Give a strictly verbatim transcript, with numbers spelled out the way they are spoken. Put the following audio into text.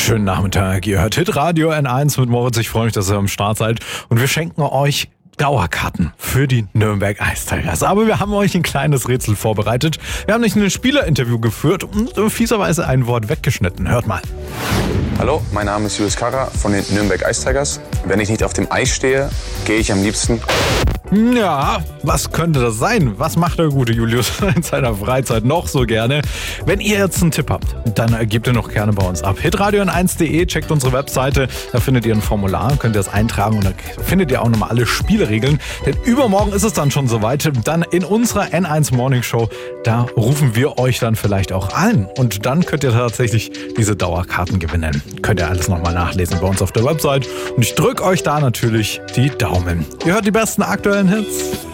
Schönen Nachmittag, ihr hört Hitradio N eins mit Moritz. Ich freue mich, dass ihr am Start seid. Und wir schenken euch Dauerkarten für die Nürnberg Ice Tigers. Aber wir haben euch ein kleines Rätsel vorbereitet. Wir haben nicht ein Spielerinterview geführt und fieserweise ein Wort weggeschnitten. Hört mal. Hallo, mein Name ist Julius Karrer von den Nürnberg Ice Tigers. Wenn ich nicht auf dem Eis stehe, gehe ich am liebsten... Ja, was könnte das sein? Was macht der gute Julius in seiner Freizeit noch so gerne? Wenn ihr jetzt einen Tipp habt, dann gebt ihr noch gerne bei uns ab. hitradio n eins punkt de, checkt unsere Webseite, da findet ihr ein Formular, könnt ihr das eintragen und da findet ihr auch nochmal alle Spielregeln. Denn übermorgen ist es dann schon soweit, dann in unserer N eins Morning Show, da rufen wir euch dann vielleicht auch an. Und dann könnt ihr tatsächlich diese Dauerkarten gewinnen. Könnt ihr alles nochmal nachlesen bei uns auf der Website. Und ich drücke euch da natürlich die Daumen. Ihr hört die besten aktuellen Hits.